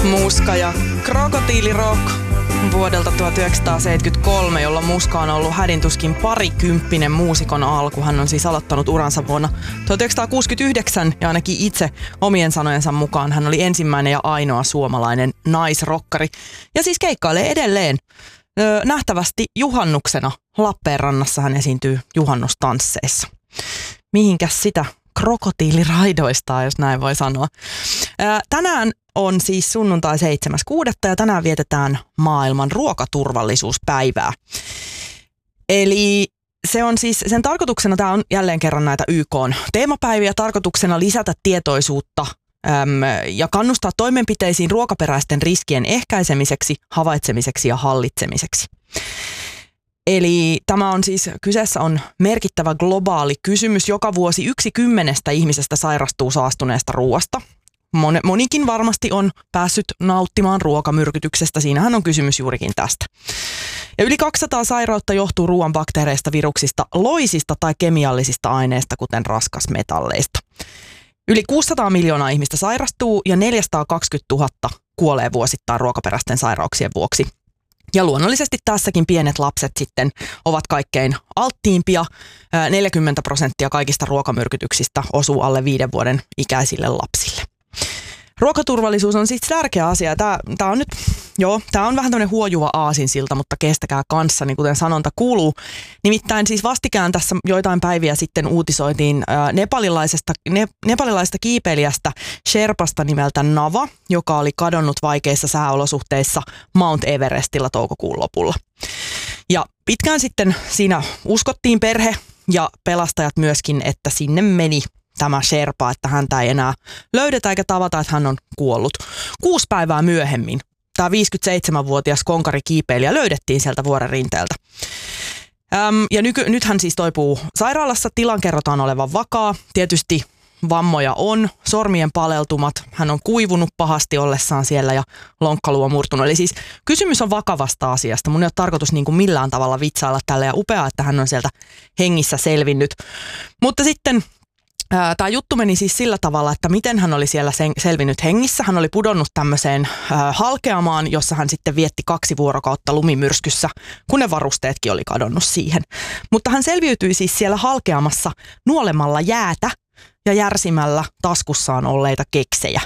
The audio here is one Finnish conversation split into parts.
Muska ja Krokotiilirock vuodelta 1973, jolla Muska on ollut hädintuskin parikymppinen muusikon alku. Hän on siis aloittanut uransa vuonna 1969 ja ainakin itse omien sanojensa mukaan hän oli ensimmäinen ja ainoa suomalainen naisrokkari. Ja siis keikkailee edelleen. Nähtävästi juhannuksena Lappeenrannassa hän esiintyy juhannustansseissa. Mihinkäs sitä krokotiiliraidoistaa, jos näin voi sanoa. Tänään on siis sunnuntai 7.6. ja tänään vietetään maailman ruokaturvallisuuspäivää. Eli se on siis, sen tarkoituksena, tämä on jälleen kerran näitä YK:n teemapäiviä, tarkoituksena lisätä tietoisuutta ja kannustaa toimenpiteisiin ruokaperäisten riskien ehkäisemiseksi, havaitsemiseksi ja hallitsemiseksi. Eli tämä on siis, kyseessä on merkittävä globaali kysymys. Joka vuosi 1/10 ihmisestä sairastuu saastuneesta ruoasta. Monikin varmasti on päässyt nauttimaan ruokamyrkytyksestä. Siinähän on kysymys juurikin tästä. Ja yli 200 sairautta johtuu ruoan bakteereista, viruksista, loisista tai kemiallisista aineista, kuten raskasmetalleista. Yli 600 miljoonaa ihmistä sairastuu ja 420 000 kuolee vuosittain ruokaperäisten sairauksien vuoksi. Ja luonnollisesti tässäkin pienet lapset sitten ovat kaikkein alttiimpia. 40% kaikista ruokamyrkytyksistä osuu alle 5 vuoden ikäisille lapsille. Ruokaturvallisuus on siis tärkeä asia. Tämä on nyt, tämä on vähän tämmöinen huojuva aasinsilta, mutta kestäkää kanssani, kuten sanonta kuuluu. Nimittäin siis vastikään tässä joitain päiviä sitten uutisoitiin nepalilaisesta kiipeilijästä Sherpasta nimeltä Nava, joka oli kadonnut vaikeissa sääolosuhteissa Mount Everestillä toukokuun lopulla. Ja pitkään sitten siinä uskottiin perhe ja pelastajat myöskin, että sinne meni tämä Sherpa, että häntä ei enää löydetä eikä tavata, että hän on kuollut. 6 päivää myöhemmin tämä 57-vuotias konkarikiipeilijä löydettiin sieltä vuoren rinteeltä. Ja nyt hän siis toipuu sairaalassa. Tilan kerrotaan olevan vakaa. Tietysti vammoja on, sormien paleltumat. Hän on kuivunut pahasti ollessaan siellä ja lonkkaluu on murtunut. Eli siis kysymys on vakavasta asiasta. Mun ei ole tarkoitus niin kuin millään tavalla vitsailla tällä ja upeaa, että hän on sieltä hengissä selvinnyt. Mutta sitten tämä juttu meni siis sillä tavalla, että miten hän oli siellä selvinnyt hengissä. Hän oli pudonnut tämmöiseen halkeamaan, jossa hän sitten vietti 2 vuorokautta lumimyrskyssä, kun ne varusteetkin oli kadonnut siihen. Mutta hän selviytyi siis siellä halkeamassa nuolemalla jäätä ja järsimällä taskussaan olleita keksejä.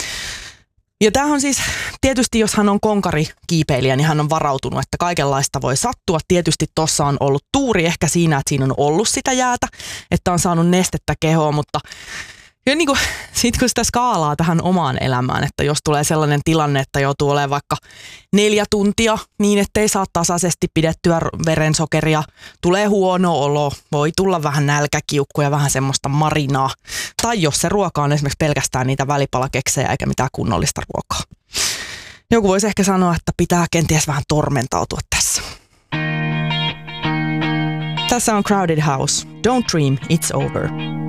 Ja tämähän on siis, tietysti jos hän on konkarikiipeilijä, niin hän on varautunut, että kaikenlaista voi sattua. Tietysti tuossa on ollut tuuri ehkä siinä, että siinä on ollut sitä jäätä, että on saanut nestettä kehoon, mutta ja niin kuin, sit kun sitä skaalaa tähän omaan elämään, että jos tulee sellainen tilanne, että joutuu olemaan vaikka 4 tuntia niin, ettei saa tasaisesti pidettyä verensokeria, tulee huono olo, voi tulla vähän nälkäkiukkuja, vähän semmoista marinaa. Tai jos se ruoka on esimerkiksi pelkästään niitä välipalakeksejä eikä mitään kunnollista ruokaa. Joku voisi ehkä sanoa, että pitää kenties vähän tormentautua tässä. Tässä on Crowded House. Don't dream, it's over.